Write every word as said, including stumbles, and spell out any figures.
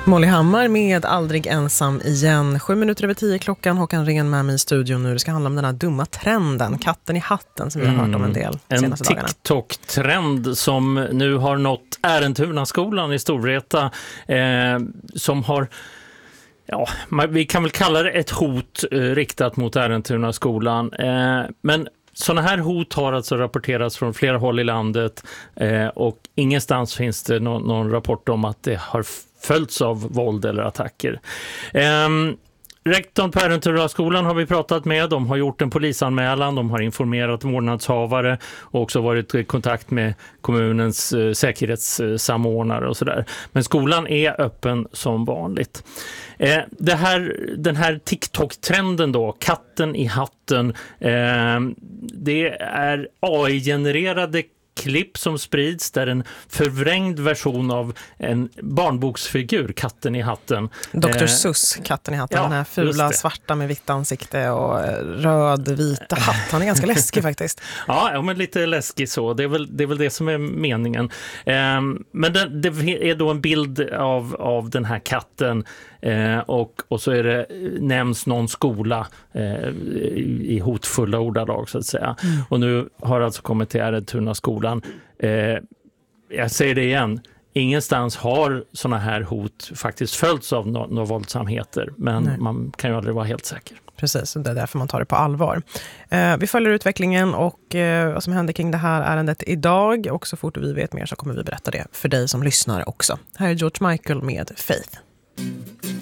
Molly Hammar med Aldrig ensam igen. Sju minuter över tio klockan. Håkan Ren med mig i studion nu. Det ska handla om den här dumma trenden, katten i hatten, som vi har hört om en del en senaste dagarna. En TikTok-trend som nu har nått Ärentuna-skolan i Storvreta, eh, som har... Ja, vi kan väl kalla det ett hot eh, riktat mot Ärentuna-skolan. Eh, men sådana här hot har alltså rapporterats från flera håll i landet eh, och ingenstans finns det no- någon rapport om att det har följts av våld eller attacker. Eh, Rektorn på Ärentuna-skolan har vi pratat med. De har gjort en polisanmälan, de har informerat vårdnadshavare och också varit i kontakt med kommunens eh, säkerhetssamordnare och sådär. Men skolan är öppen som vanligt. Eh, det här, den här TikTok-trenden då, katten i hatten, eh, det är A I-genererade klipp som sprids där en förvrängd version av en barnboksfigur, katten i hatten. doktor Suss, katten i hatten, ja, den här fula svarta med vitt ansikte och röd, vita hatt. Han är ganska läskig faktiskt. Ja, ja, men lite läskig så. Det är väl det, är väl det som är meningen. Eh, men det, det är då en bild av, av den här katten eh, och, och så är det, nämns någon skola eh, i hotfulla ordalag så att säga. Mm. Och nu har alltså kommit till Ärentuna-skolan. Eh, jag säger det igen, ingenstans har såna här hot faktiskt följts av no- några våldsamheter, men Nej. man kan ju aldrig vara helt säker. Precis, det är därför man tar det på allvar. Eh, vi följer utvecklingen och eh, vad som händer kring det här ärendet idag, och så fort vi vet mer så kommer vi berätta det för dig som lyssnar också. Här är George Michael med Faith.